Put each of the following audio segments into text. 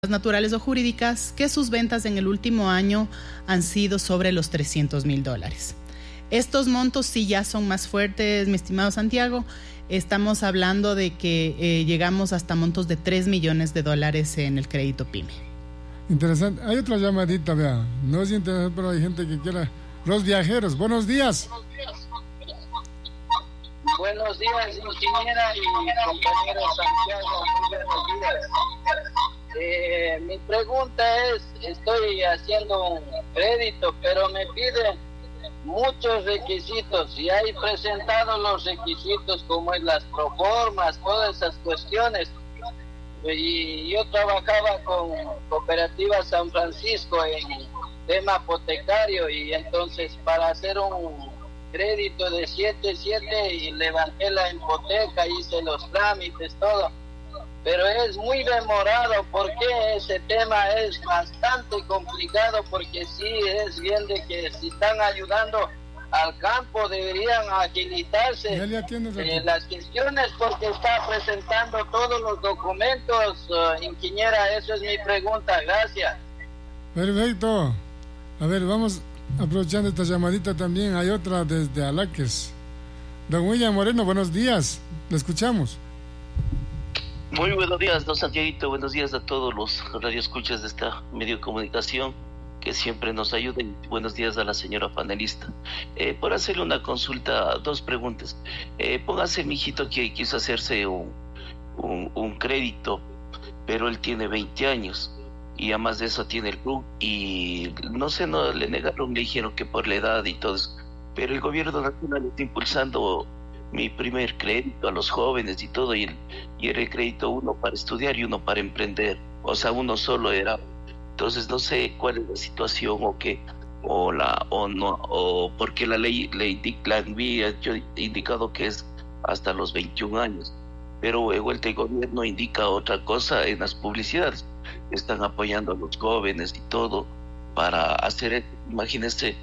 naturales o jurídicas que sus ventas en el último año han sido sobre los $300,000. Estos montos sí ya son más fuertes, mi estimado Santiago. Estamos hablando de que llegamos hasta montos de $3 millones en el crédito PYME. Interesante. Hay otra llamadita, vea. No es interesante, pero hay gente que quiera. Los viajeros, buenos días. Buenos días, ingeniera y compañero Santiago, muy buenos días. Mi pregunta es, estoy haciendo un crédito, pero me piden muchos requisitos y hay presentado los requisitos como es las proformas, todas esas cuestiones. Y yo trabajaba con Cooperativa San Francisco en tema hipotecario y entonces para hacer un crédito de 7.7 y levanté la hipoteca, hice los trámites, todo. Pero es muy demorado porque ese tema es bastante complicado, porque sí es bien de que si están ayudando al campo deberían agilizarse las gestiones porque está presentando todos los documentos, ingeniera, eso es mi pregunta, gracias. Perfecto. A ver, vamos aprovechando esta llamadita también, hay otra desde Alaques. Don William Moreno, buenos días, le escuchamos. Muy buenos días, don Santiaguito, buenos días a todos los radioescuchas de esta medio de comunicación que siempre nos ayuden. Buenos días a la señora panelista. Por hacerle una consulta, dos preguntas. Póngase mi hijito que quiso hacerse un crédito, pero él tiene 20 años y además de eso tiene el club y no sé, no le negaron, le dijeron que por la edad y todo eso, pero el gobierno nacional está impulsando mi primer crédito a los jóvenes y todo, y era el crédito uno para estudiar y uno para emprender, o sea, uno solo era. Entonces no sé cuál es la situación o qué, o porque la ley la había indicado que es hasta los 21 años, pero luego el gobierno indica otra cosa en las publicidades, están apoyando a los jóvenes y todo para hacer, imagínense,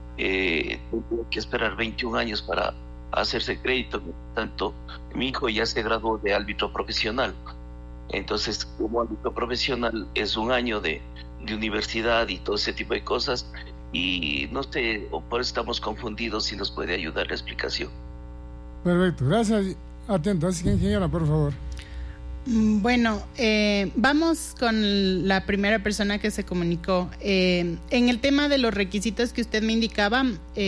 tengo que esperar 21 años para hacerse crédito. Tanto mi hijo ya se graduó de árbitro profesional, entonces como árbitro profesional es un año de universidad y todo ese tipo de cosas, y no sé, por eso estamos confundidos, si nos puede ayudar la explicación. Perfecto, gracias. Atento, así que ingeniera, por favor. Bueno, vamos con la primera persona que se comunicó. En el tema de los requisitos que usted me indicaba,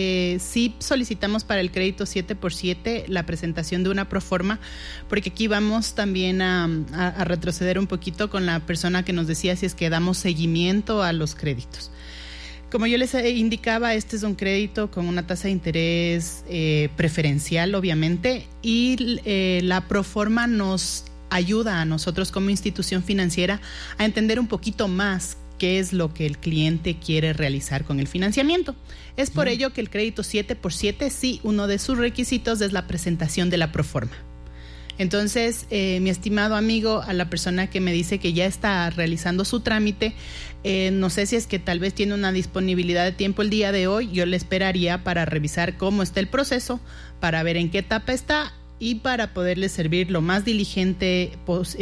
sí solicitamos para el crédito 7x7 la presentación de una proforma, porque aquí vamos también a retroceder un poquito con la persona que nos decía si es que damos seguimiento a los créditos. Como yo les indicaba, este es un crédito con una tasa de interés preferencial, obviamente, y la proforma nos ayuda a nosotros como institución financiera a entender un poquito más qué es lo que el cliente quiere realizar con el financiamiento. Es por ello que el crédito 7x7, sí, uno de sus requisitos es la presentación de la proforma. Entonces, mi estimado amigo, a la persona que me dice que ya está realizando su trámite, no sé si es que tal vez tiene una disponibilidad de tiempo el día de hoy, yo le esperaría para revisar cómo está el proceso, para ver en qué etapa está y para poderle servir lo más diligentemente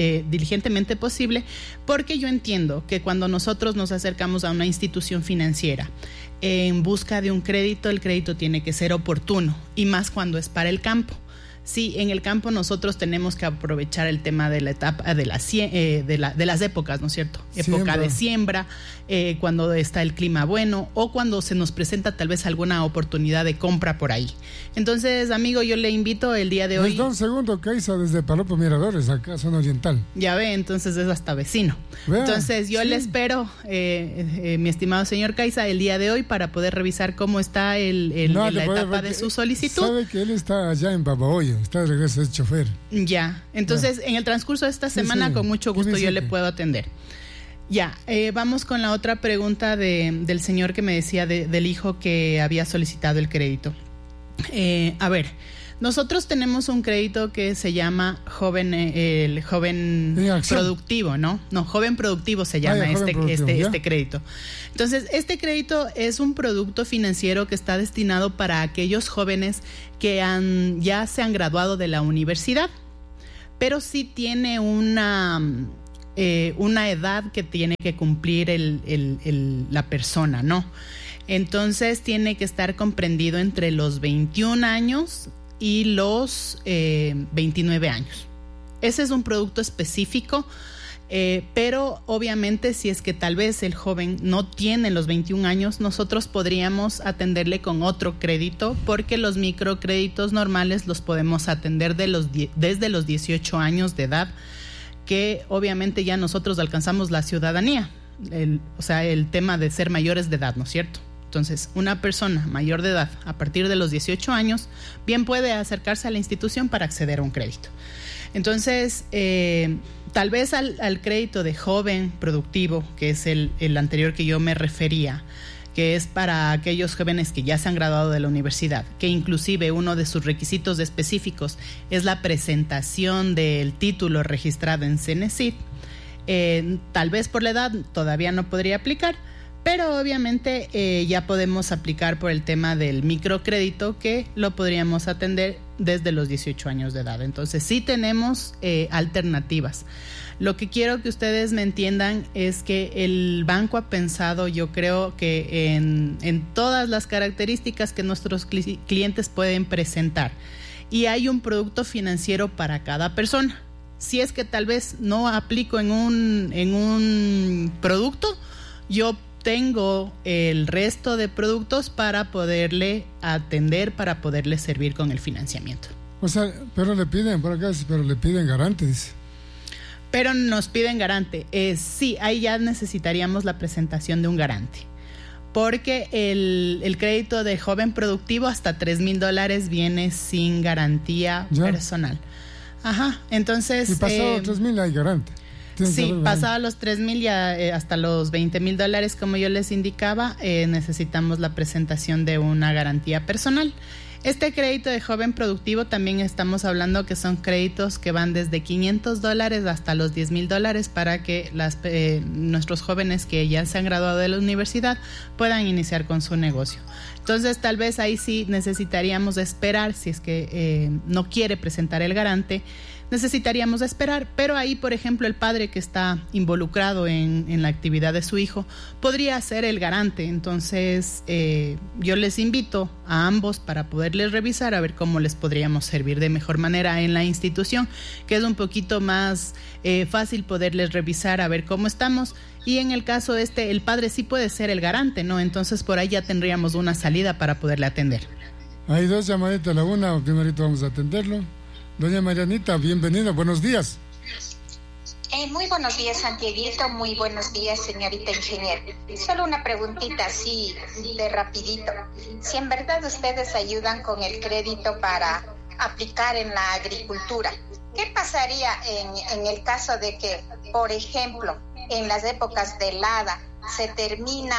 posible, porque yo entiendo que cuando nosotros nos acercamos a una institución financiera en busca de un crédito, el crédito tiene que ser oportuno, y más cuando es para el campo. Sí, en el campo nosotros tenemos que aprovechar el tema de la etapa de las épocas, ¿no es cierto? Época de siembra, cuando está el clima bueno o cuando se nos presenta tal vez alguna oportunidad de compra por ahí. Entonces, amigo, yo le invito el día de hoy. Don Segundo Caiza desde Palopo Miradores, acá zona oriental. Ya ve, entonces es hasta vecino. Vea, entonces yo le espero, mi estimado señor Caiza, el día de hoy para poder revisar cómo está la etapa de su solicitud. Sabe que él está allá en Babahoyo. Está de regreso, es chofer. Ya, entonces en el transcurso de esta semana, con mucho gusto yo le puedo atender. Ya, vamos con la otra pregunta del señor que me decía del hijo que había solicitado el crédito. A ver, nosotros tenemos un crédito que se llama el joven productivo, ¿no? No, joven productivo se llama este crédito. Entonces, este crédito es un producto financiero que está destinado para aquellos jóvenes que ya se han graduado de la universidad, pero sí tiene una una edad que tiene que cumplir la persona, ¿no? Entonces tiene que estar comprendido entre los 21 años y los 29 años. Ese es un producto específico, pero obviamente si es que tal vez el joven no tiene los 21 años, nosotros podríamos atenderle con otro crédito, porque los microcréditos normales los podemos atender desde los 18 años de edad, que obviamente ya nosotros alcanzamos la ciudadanía, o sea, el tema de ser mayores de edad, ¿no es cierto? Entonces, una persona mayor de edad a partir de los 18 años bien puede acercarse a la institución para acceder a un crédito. Entonces, tal vez al crédito de joven productivo, que es el anterior que yo me refería, que es para aquellos jóvenes que ya se han graduado de la universidad, que inclusive uno de sus requisitos específicos es la presentación del título registrado en Cenecit. Tal vez por la edad todavía no podría aplicar, pero obviamente ya podemos aplicar por el tema del microcrédito, que lo podríamos atender desde los 18 años de edad. Entonces sí tenemos alternativas. Lo que quiero que ustedes me entiendan es que el banco ha pensado, yo creo que en todas las características que nuestros clientes pueden presentar, y hay un producto financiero para cada persona. Si es que tal vez no aplico en un producto, yo tengo el resto de productos para poderle atender, para poderle servir con el financiamiento. O sea, pero le piden, por acá, pero le piden garantes. Pero nos piden garante. Sí, ahí ya necesitaríamos la presentación de un garante. Porque el crédito de joven productivo hasta $3,000 viene sin garantía personal. Ajá, entonces... Y pasado 3,000 hay garante. Sí, pasado los 3,000 ya hasta los $20,000, como yo les indicaba, necesitamos la presentación de una garantía personal. Este crédito de joven productivo también estamos hablando que son créditos que van desde $500 hasta los $10,000 para que nuestros jóvenes que ya se han graduado de la universidad puedan iniciar con su negocio. Entonces tal vez ahí sí necesitaríamos esperar, si es que no quiere presentar el garante, necesitaríamos esperar, pero ahí, por ejemplo, el padre que está involucrado en la actividad de su hijo podría ser el garante. Entonces, yo les invito a ambos para poderles revisar, a ver cómo les podríamos servir de mejor manera en la institución, que es un poquito más fácil poderles revisar, a ver cómo estamos. Y en el caso el padre sí puede ser el garante, ¿no? Entonces, por ahí ya tendríamos una salida para poderle atender. Hay dos llamaditas a la una, primerito vamos a atenderlo. Doña Marianita, bienvenida, buenos días. Muy buenos días, Santiaguito, muy buenos días, señorita ingeniero. Solo una preguntita así de rapidito. Si en verdad ustedes ayudan con el crédito para aplicar en la agricultura, ¿qué pasaría en el caso de que, por ejemplo, en las épocas de helada se termina,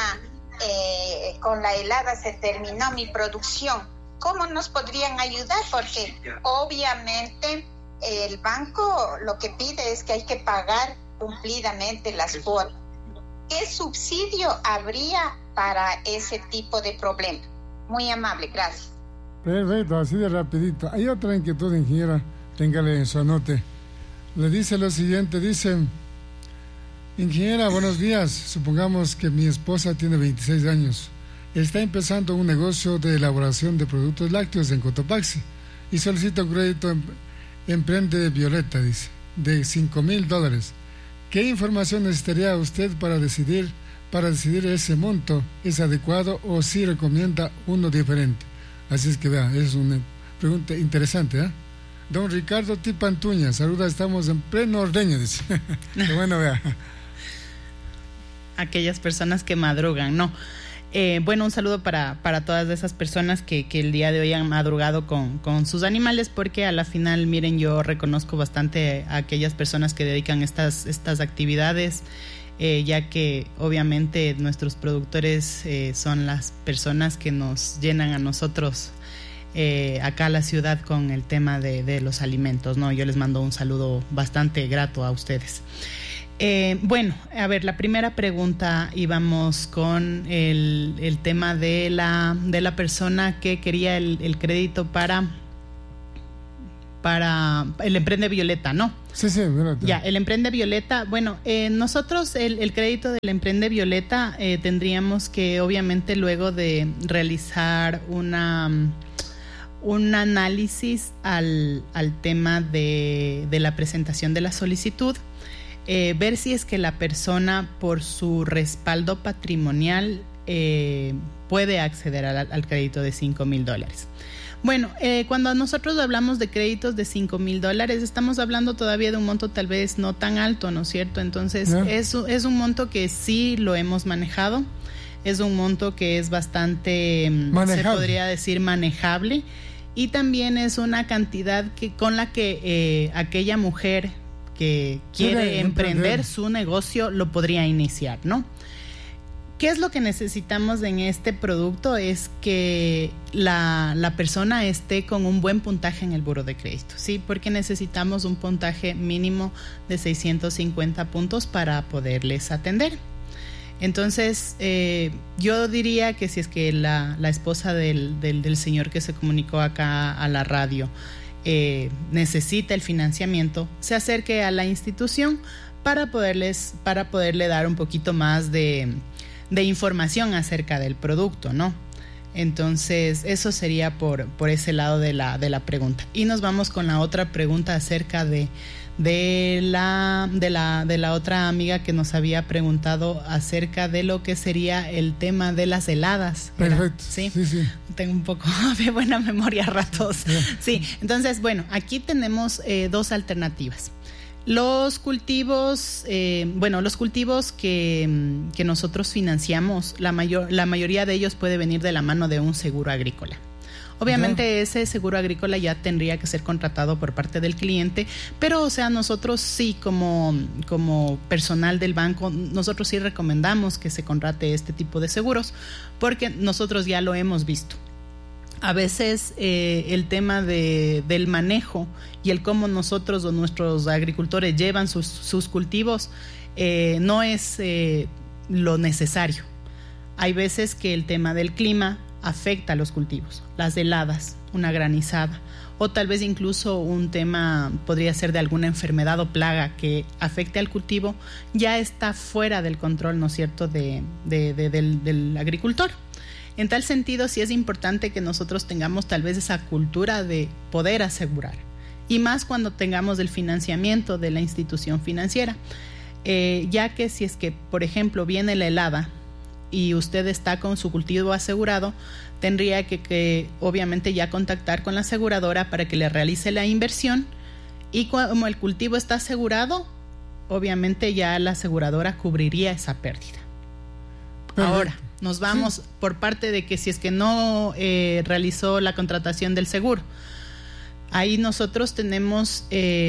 con la helada se terminó mi producción? ¿Cómo nos podrían ayudar? Porque obviamente el banco lo que pide es que hay que pagar cumplidamente las cuotas. ¿Qué subsidio habría para ese tipo de problema? Muy amable, gracias. Perfecto, así de rapidito. Hay otra inquietud, ingeniera, téngale en su anote. Le dice lo siguiente, dice: ingeniera, buenos días. Supongamos que mi esposa tiene 26 años. Está empezando un negocio de elaboración de productos lácteos en Cotopaxi y solicita un crédito Emprende Violeta, dice, de $5,000. ¿Qué información necesitaría usted para decidir ese monto? ¿Es adecuado o si recomienda uno diferente? Así es que vea, es una pregunta interesante, ¿eh? Don Ricardo Tipantuña, saluda, estamos en pleno ordeño, dice. Qué bueno, vea. Aquellas personas que madrugan, ¿no? Bueno, un saludo para todas esas personas que el día de hoy han madrugado con sus animales, porque a la final, miren, yo reconozco bastante a aquellas personas que dedican estas actividades, ya que obviamente nuestros productores son las personas que nos llenan a nosotros acá a la ciudad con el tema de los alimentos, ¿no? Yo les mando un saludo bastante grato a ustedes. Bueno, a ver, la primera pregunta, íbamos con el tema de la persona que quería el crédito para para el Emprende Violeta, ¿no? Sí, Violeta. Ya, el Emprende Violeta, bueno, nosotros el crédito del Emprende Violeta tendríamos que, obviamente, luego de realizar un análisis al tema de la presentación de la solicitud, ver si es que la persona, por su respaldo patrimonial, puede acceder al crédito de $5,000. Bueno, cuando nosotros hablamos de créditos de $5,000, estamos hablando todavía de un monto tal vez no tan alto, ¿no es cierto? Entonces, es un monto que sí lo hemos manejado, es un monto que es bastante, se podría decir, manejable, y también es una cantidad con la que aquella mujer que quiere emprender su negocio lo podría iniciar, ¿no? ¿Qué es lo que necesitamos en este producto? Es que la persona esté con un buen puntaje en el buro de crédito, ¿sí? Porque necesitamos un puntaje mínimo de 650 puntos para poderles atender. Entonces, yo diría que si es que la esposa del señor que se comunicó acá a la radio necesita el financiamiento, se acerque a la institución para poderle dar un poquito más de información acerca del producto, ¿no? Entonces, eso sería por ese lado de la pregunta. Y nos vamos con la otra pregunta acerca de la otra amiga que nos había preguntado acerca de lo que sería el tema de las heladas. Perfecto. ¿Sí? Sí. Tengo un poco de buena memoria a ratos. Sí, entonces, bueno, aquí tenemos dos alternativas. Los cultivos, los cultivos que nosotros financiamos, la mayoría de ellos puede venir de la mano de un seguro agrícola. Obviamente ese seguro agrícola ya tendría que ser contratado por parte del cliente, pero o sea, nosotros sí como personal del banco, nosotros sí recomendamos que se contrate este tipo de seguros, porque nosotros ya lo hemos visto. A veces el tema del manejo y el cómo nosotros o nuestros agricultores llevan sus cultivos no es lo necesario. Hay veces que el tema del clima afecta a los cultivos, las heladas, una granizada, o tal vez incluso un tema podría ser de alguna enfermedad o plaga que afecte al cultivo, ya está fuera del control, ¿no es cierto?, del agricultor. En tal sentido, sí es importante que nosotros tengamos tal vez esa cultura de poder asegurar, y más cuando tengamos el financiamiento de la institución financiera, ya que si es que, por ejemplo, viene la helada y usted está con su cultivo asegurado, tendría que obviamente ya contactar con la aseguradora para que le realice la inversión, y como el cultivo está asegurado, obviamente ya la aseguradora cubriría esa pérdida. Ahora, nos vamos por parte de que si es que no realizó la contratación del seguro. Ahí nosotros tenemos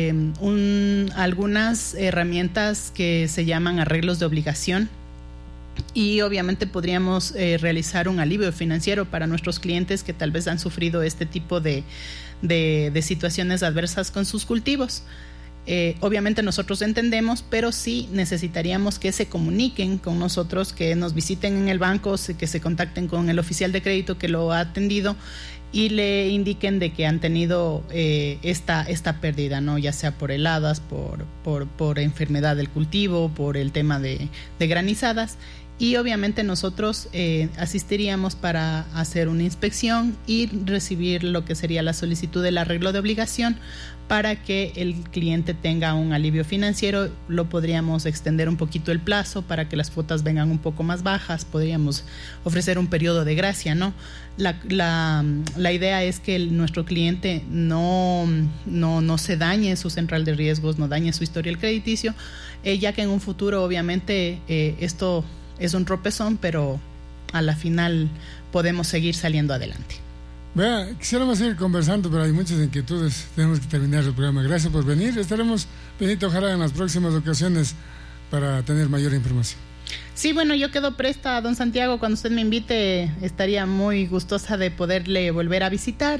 algunas herramientas que se llaman arreglos de obligación, y obviamente podríamos realizar un alivio financiero para nuestros clientes que tal vez han sufrido este tipo de situaciones adversas con sus cultivos. Obviamente nosotros entendemos, pero sí necesitaríamos que se comuniquen con nosotros, que nos visiten en el banco, que se contacten con el oficial de crédito que lo ha atendido y le indiquen de que han tenido esta pérdida, ¿no? Ya sea por heladas, por enfermedad del cultivo, por el tema de granizadas. Y obviamente nosotros asistiríamos para hacer una inspección y recibir lo que sería la solicitud del arreglo de obligación para que el cliente tenga un alivio financiero. Lo podríamos extender un poquito el plazo para que las cuotas vengan un poco más bajas, podríamos ofrecer un periodo de gracia, ¿no? La idea es que nuestro cliente no se dañe su central de riesgos, no dañe su historial crediticio, ya que en un futuro obviamente esto es un tropezón, pero a la final podemos seguir saliendo adelante. Vea, quisiéramos seguir conversando, pero hay muchas inquietudes. Tenemos que terminar el programa. Gracias por venir. Estaremos pendientes, ojalá, en las próximas ocasiones para tener mayor información. Sí, bueno, yo quedo presta, don Santiago. Cuando usted me invite, estaría muy gustosa de poderle volver a visitar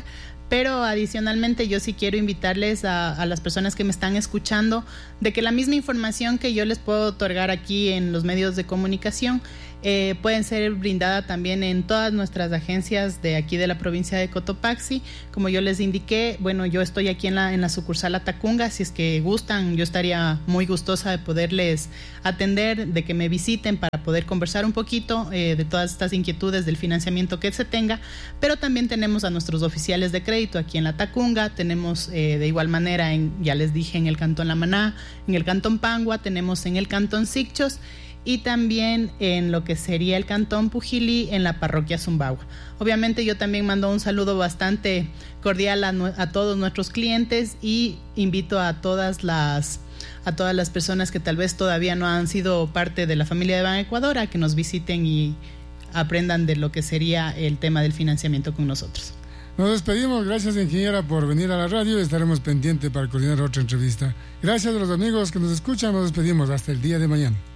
Pero adicionalmente yo sí quiero invitarles a las personas que me están escuchando de que la misma información que yo les puedo otorgar aquí en los medios de comunicación pueden ser brindada también en todas nuestras agencias de aquí de la provincia de Cotopaxi. Como yo les indiqué, bueno, yo estoy aquí en la sucursal Atacunga. Si es que gustan, yo estaría muy gustosa de poderles atender, de que me visiten para poder conversar un poquito de todas estas inquietudes del financiamiento que se tenga. Pero también tenemos a nuestros oficiales de crédito aquí en la Atacunga. Tenemos de igual manera, ya les dije, en el Cantón La Maná, en el Cantón Pangua, tenemos en el Cantón Sicchos, y también en lo que sería el Cantón Pujilí, en la parroquia Zumbagua. Obviamente yo también mando un saludo bastante cordial a todos nuestros clientes, y invito a todas las personas que tal vez todavía no han sido parte de la familia de Ban Ecuador a que nos visiten y aprendan de lo que sería el tema del financiamiento con nosotros. Nos despedimos. Gracias, ingeniera, por venir a la radio. Estaremos pendientes para coordinar otra entrevista. Gracias a los amigos que nos escuchan. Nos despedimos hasta el día de mañana.